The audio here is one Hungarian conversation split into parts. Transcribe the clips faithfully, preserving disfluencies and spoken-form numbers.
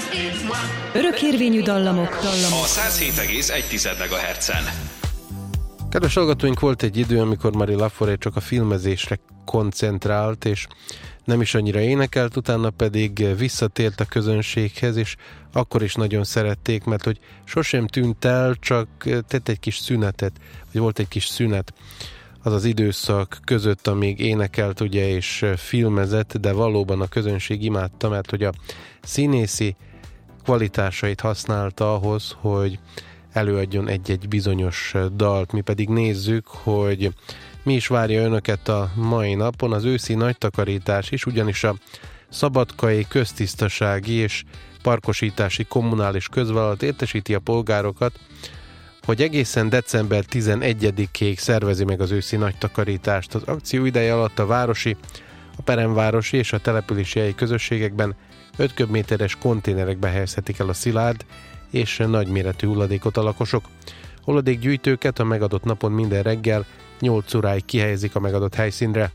Örökérvényű dallamok. dallamok. A száz hét egész egy megahertzen. Kedves hallgatóink, volt egy idő, amikor Marie Laforêt csak a filmezésre koncentrált, és nem is annyira énekelt, utána pedig visszatért a közönséghez, és akkor is nagyon szerették, mert hogy sosem tűnt el, csak tett egy kis szünetet, vagy volt egy kis szünet az az időszak között, amíg énekelt ugye és filmezett, de valóban a közönség imádta, mert hogy a színészi kvalitásait használta ahhoz, hogy előadjon egy-egy bizonyos dalt. Mi pedig nézzük, hogy mi is várja önöket a mai napon. Az őszi nagy takarítás is, ugyanis a Szabadkai Köztisztasági és Parkosítási Kommunális Közvállalat értesíti a polgárokat, hogy egészen december tizenegyedikéig szervezi meg az őszi nagy takarítást. Az akció ideje alatt a városi, a peremvárosi és a települési helyi közösségekben öt köbméteres konténerekbe helyezhetik el a szilárd és nagyméretű hulladékot a lakosok. Hulladékgyűjtőket a megadott napon minden reggel nyolc óráig kihelyezik a megadott helyszínre.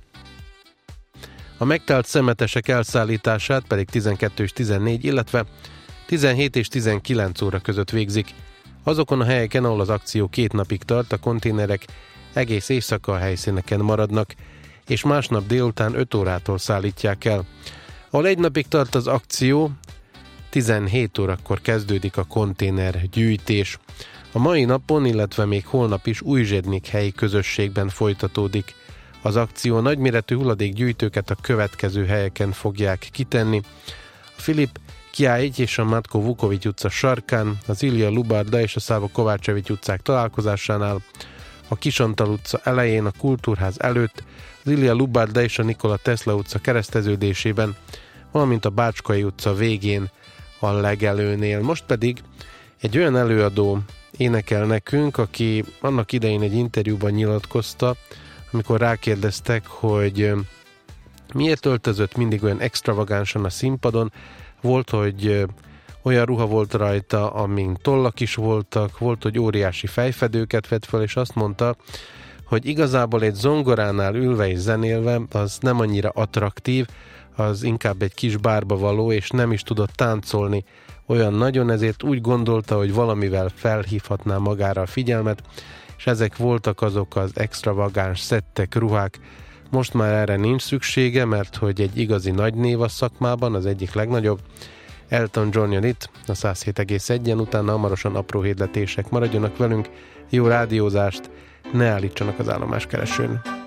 A megtelt szemetesek elszállítását pedig tizenkettő és tizennégy, illetve tizenhét és tizenkilenc óra között végzik. Azokon a helyeken, ahol az akció két napig tart, a konténerek egész éjszaka a helyszíneken maradnak, és másnap délután öt órától szállítják el. Ahol egy napig tart az akció, tizenhét órakor kezdődik a konténer gyűjtés. A mai napon, illetve még holnap is Újzsednik helyi közösségben folytatódik az akció. Nagyméretű hulladékgyűjtőket a következő helyeken fogják kitenni: a Filip Kiágy és a Matko Vukovics utca sarkán, az Ilja Lubarda és a Száva Kovácsevics utcák találkozásánál, a Kisantal utca elején, a Kultúrház előtt, az Ilja Lubarda és a Nikola Tesla utca kereszteződésében, valamint a Bácskai utca végén a legelőnél. Most pedig egy olyan előadó énekel nekünk, aki annak idején egy interjúban nyilatkozta, amikor rákérdeztek, hogy miért öltözött mindig olyan extravagánsan a színpadon. Volt, hogy olyan ruha volt rajta, amin tollak is voltak, volt, hogy óriási fejfedőket vett fel, és azt mondta, hogy igazából egy zongoránál ülve és zenélve az nem annyira attraktív, az inkább egy kis bárba való, és nem is tudott táncolni olyan nagyon, ezért úgy gondolta, hogy valamivel felhívhatná magára a figyelmet, és ezek voltak azok az extravagáns szettek, ruhák. Most már erre nincs szüksége, mert hogy egy igazi nagy név a szakmában, az egyik legnagyobb. Elton John jön itt, a száz hét egész egyen, utána hamarosan apró hirdetések. Maradjanak velünk, jó rádiózást, ne állítsanak az állomáskeresőn.